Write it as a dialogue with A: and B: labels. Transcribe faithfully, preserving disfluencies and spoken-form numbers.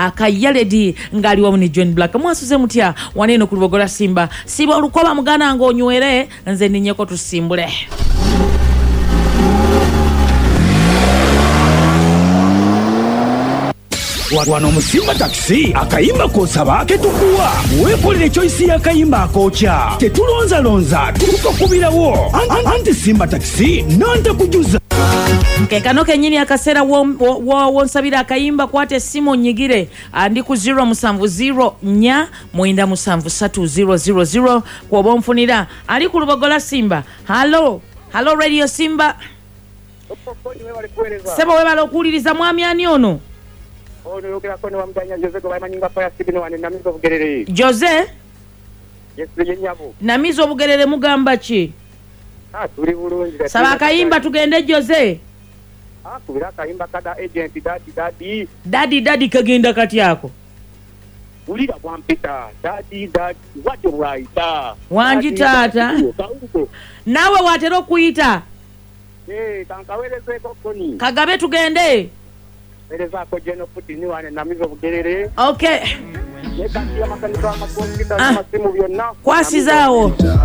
A: akayaledi ngali wamu ne John Black mwasuze mutya waneno ku Lubogola Simba siba olukoba mugana ngo onywere nze ninyeko tusimbule.
B: Wano Musimba Taxi akayimba kosaba ketukuwa wekolere choice ya kayimba akocha tetulonza lonza tukukubirawo anti Simba Taxi nante kujuza
A: Kekano kenyini akasera wonsabira akayimba kwate simu nyigire andi ku zero musanvu zero nya mwenda musanvu satu zero zero zero kwa bomfunira ali ku Lubogola Simba. Hello hello Radio Simba sebo webale okuliriza mwami ani ono
C: ono yogera kono wamdanya Jose ko bamanyinga pa sibino wane namizo bugerere
A: Jose
C: yes yenyabo
A: namizo bugerere mugamba ki
C: ah tuli bulungi
A: saba kayimba tugende Jose
C: ah kubira kayimba kada agent dadi dadi
A: dadi dadi kagenda kati yako
C: ulira kwampita dadi dadi what right
A: wanji tata nawe watero kuita
C: eh kankaweleze ko koni
A: Kagabe tugende
C: Eleza ko jeno futi ni wane namizo bugerere
A: okay
C: yeka kia makanito amakompita uh, masimu byonna
A: kwasi zawo